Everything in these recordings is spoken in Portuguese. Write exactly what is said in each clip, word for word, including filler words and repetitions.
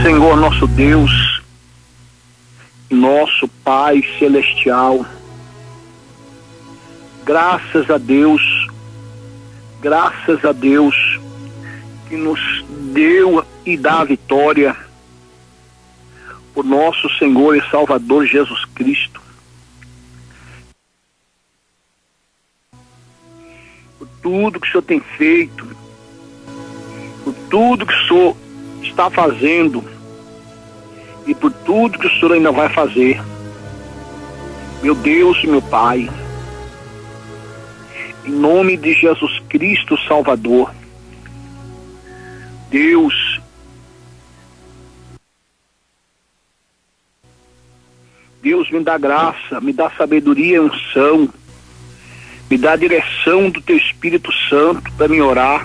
Senhor nosso Deus, nosso Pai Celestial, graças a Deus, graças a Deus que nos deu e dá a vitória por nosso Senhor e Salvador Jesus Cristo. Por tudo que o Senhor tem feito, por tudo que o Senhor está fazendo e por tudo que o Senhor ainda vai fazer. Meu Deus, meu Pai, em nome de Jesus Cristo Salvador, Deus, Deus me dá graça, me dá sabedoria e unção, me dá a direção do Teu Espírito Santo para me orar.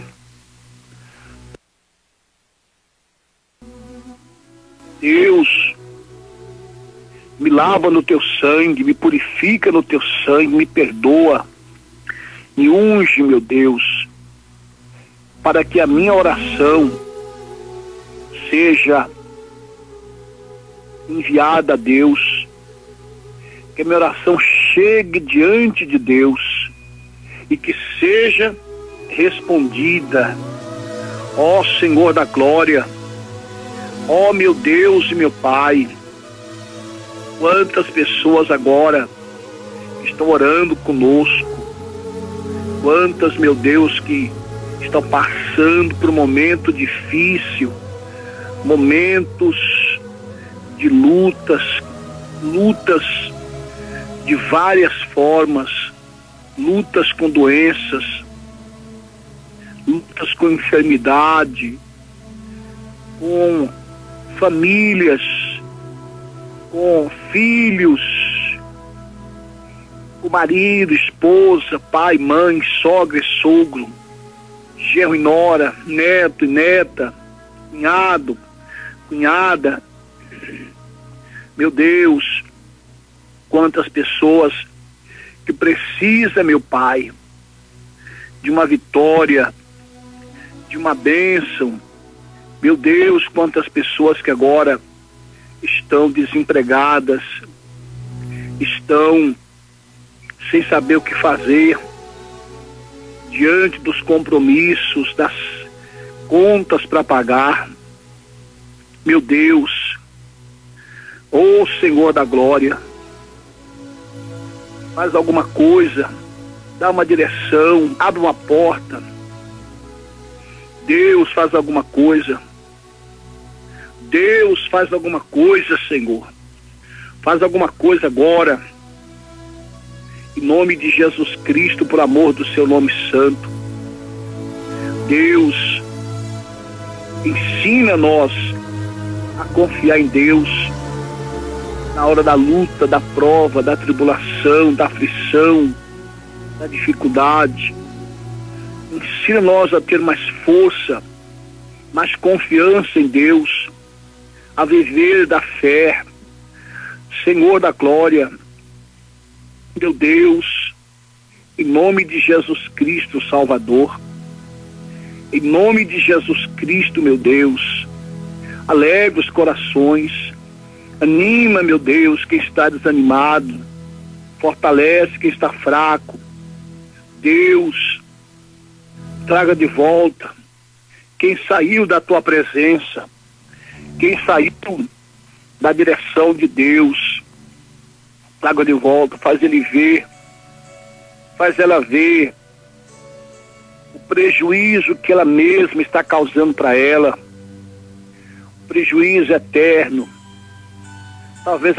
Deus, me lava no Teu sangue, me purifica no Teu sangue, me perdoa, me unge, meu Deus, para que a minha oração seja enviada a Deus, que a minha oração chegue diante de Deus e que seja respondida. Ó Senhor da glória, ó meu Deus e meu Pai, quantas pessoas agora estão orando conosco, quantas, meu Deus, que estão passando por um momento difícil, momentos de lutas, lutas de várias formas, lutas com doenças, lutas com enfermidade, com famílias, com filhos, com marido, esposa, pai, mãe, sogra e sogro, genro e nora, neto e neta, cunhado, cunhada. Meu Deus, quantas pessoas que precisam, meu Pai, de uma vitória, de uma bênção. Meu Deus, quantas pessoas que agora estão desempregadas, estão sem saber o que fazer, diante dos compromissos, das contas para pagar. Meu Deus, ó Senhor da glória, faz alguma coisa, dá uma direção, abre uma porta. Deus, faz alguma coisa. Deus, faz alguma coisa, Senhor. Faz alguma coisa agora. Em nome de Jesus Cristo, por amor do seu nome santo. Deus, ensina-nos a confiar em Deus na hora da luta, da prova, da tribulação, da aflição, da dificuldade. Ensina-nos a ter mais força, mais confiança em Deus, a viver da fé. Senhor da glória, meu Deus, em nome de Jesus Cristo Salvador, em nome de Jesus Cristo, meu Deus, alegra os corações, anima, meu Deus, quem está desanimado, fortalece quem está fraco. Deus, traga de volta quem saiu da tua presença, quem saiu da direção de Deus. Traga de volta, faz ele ver, faz ela ver o prejuízo que ela mesma está causando para ela, o prejuízo eterno. Talvez